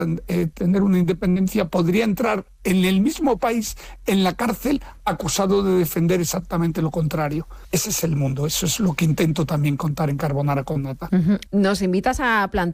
tener una independencia, podría entrar en el mismo país, en la cárcel, acusado de defender exactamente lo contrario. Ese es el mundo, eso es lo que intento también contar en Carbonara con Nata. Nos invitas a plantear